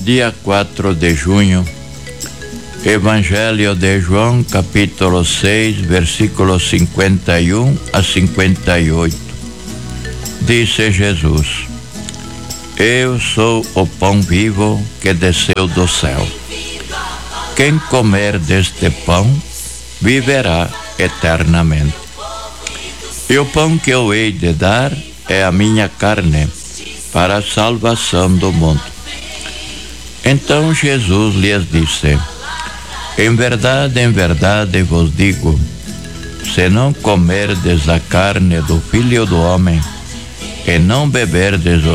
Dia 4 de junho, Evangelho de João, capítulo 6, versículos 51 a 58. Disse Jesus: Eu sou o pão vivo que desceu do céu. Quem comer deste pão viverá eternamente. E o pão que eu hei de dar é a minha carne, para a salvação do mundo. Então Jesus lhes disse: em verdade vos digo, se não comerdes a carne do Filho do Homem e não beberdes o